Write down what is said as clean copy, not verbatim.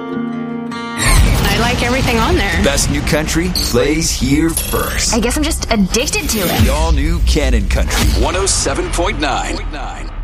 I like everything on there. Best new country plays here first. I guess I'm just addicted to it. The all new Canon Country 107.9.